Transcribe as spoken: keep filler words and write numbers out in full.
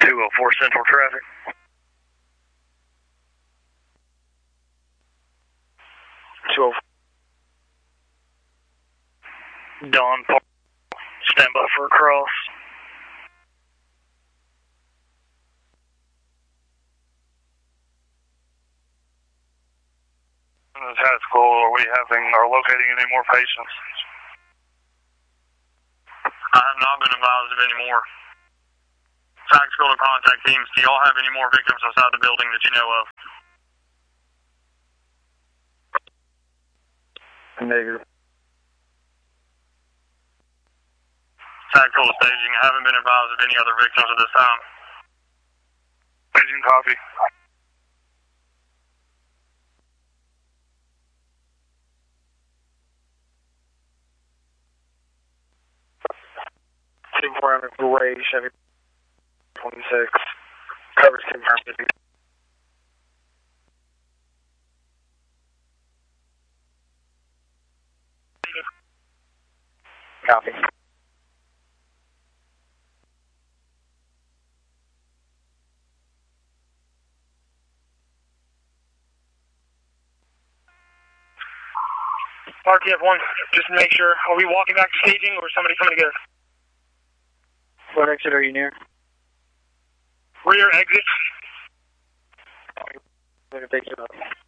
two oh four Central traffic. two oh four. Dawn Park. Stand by for a cross. Tactical, are we having, are locating any more patients? I have not been advised of any more. Tactical to contact teams. Do y'all have any more victims outside the building that you know of? Negative. Tactical to staging. I haven't been advised of any other victims at this time. Staging copy. Confirmed Gray Chevy twenty-six. Covers confirmed. Copy. R T F one, just to make sure, are we walking back to staging or is somebody coming to get us? What exit are you near? Rear exit. I'm going to take you up.